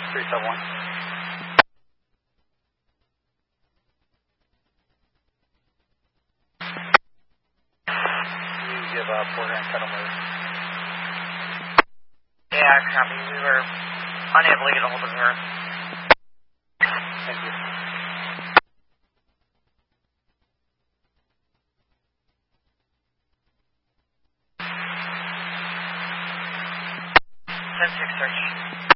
371. You give Porter and Kettle. Yeah, copy. We were unable to get a hold of her. Thank you. Ten six search.